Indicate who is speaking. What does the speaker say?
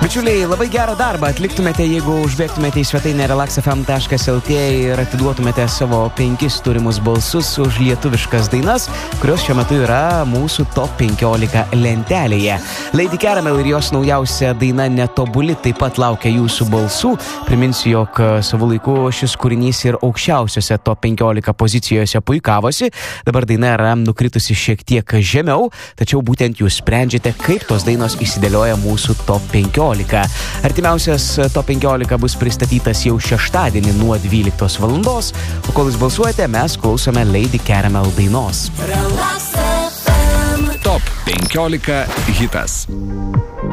Speaker 1: Bičiuliai, labai gerą darbą atliktumėte, jeigu užbėgtumėte į svetainę relaxfm.lt ir atiduotumėte savo 5 turimus balsus už lietuviškas dainas, kurios šiuo metu yra mūsų top 15 lentelėje. Lady Caramel ir jos naujausia daina Netobuli taip pat laukia jūsų balsų. Priminsiu, jog savo laiku šis kūrinys ir aukščiausiose top 15 pozicijose puikavosi. Dabar daina yra nukritusi šiek tiek žemiau, tačiau būtent jūs sprendžiate, kaip tos dainos įsidėlioja mūsų top 15. Artimiausias top 15 bus pristatytas jau šeštadienį nuo 12 valandos, o kol jūs balsuojate, mes klausome Lady Caramel dainos.
Speaker 2: Top 15 hitas.